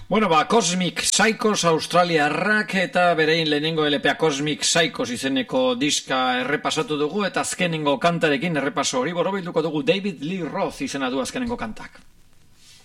Bueno, Cosmic Psychos australiarrak eta berein lehenengo LPA Cosmic Psychos izeneko diska errepasatu dugu eta azkenengo kantarekin errepaso hori borobilduko dugu. David Lee Roth izena du azkenengo kantak.